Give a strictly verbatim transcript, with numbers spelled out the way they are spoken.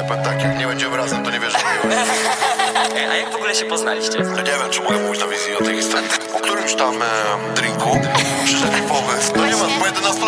powiem tak, jak nie będziemy razem, to nie wierzę w miłość. A jak w ogóle się poznaliście? Ja nie wiem, czy mogę mówić na wizji o tej historii. Po którymś tam e, drinku przyszedł pomysł. No nie ma, po jedenastej